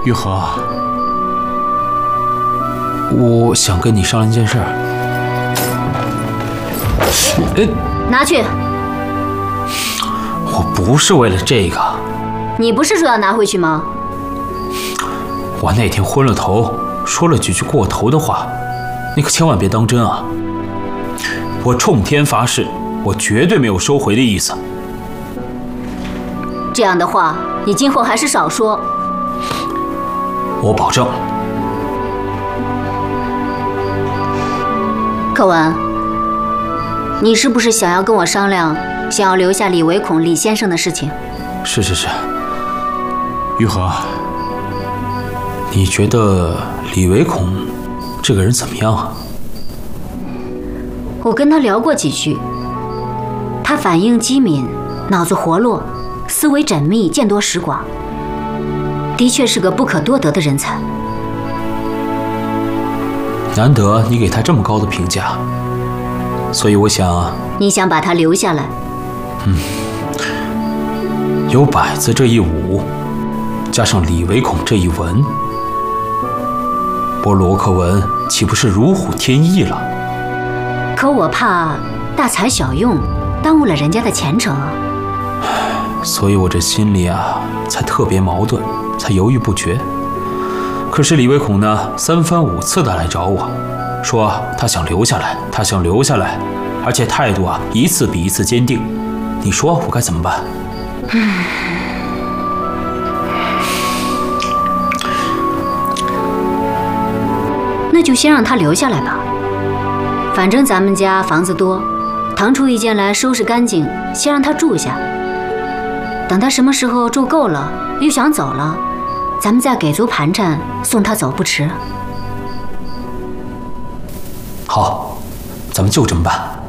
玉和，我想跟你商量一件事儿。 拿去。 我不是为了这个。 你不是说要拿回去吗？ 我那天昏了头，说了几句过头的话，你可千万别当真啊！我冲天发誓，我绝对没有收回的意思。 这样的话，你今后还是少说。 我保证。 柯文，你是不是想要跟我商量，想要留下李唯孔李先生的事情？ 是。玉和，你觉得李唯孔这个人怎么样啊？ 我跟他聊过几句，他反应机敏，脑子活络，思维缜密，见多识广，的确是个不可多得的人才。 难得你给他这么高的评价，所以我想…… 你想把他留下来？ 有摆子这一武，加上李唯孔这一文，波罗克文岂不是如虎添翼了？ 可我怕大材小用，耽误了人家的前程啊。 所以我这心里啊，才特别矛盾，才犹豫不决。可是李唯孔呢，3番5次的来找我，说他想留下来，而且态度啊一次比一次坚定。你说我该怎么办？ 那就先让他留下来吧。反正咱们家房子多，腾出一间来收拾干净，先让他住下。等他什么时候住够了，又想走了，咱们再给足盘缠，送他走不迟。 好，咱们就这么办。